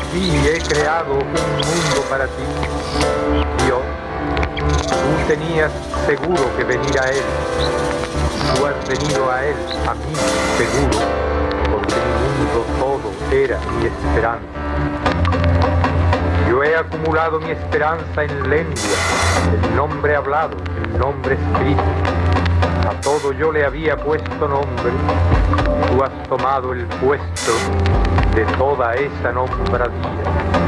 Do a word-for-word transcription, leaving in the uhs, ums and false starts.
sí he creado un mundo para ti. Dios, tú tenías seguro que venir a él. Tú has venido a él, a mí, seguro, porque mi mundo todo era mi esperanza. Yo he acumulado mi esperanza en lengua, en nombre hablado, en nombre escrito. A todo yo le había puesto nombre. Tú has tomado el puesto de toda esa nombradía.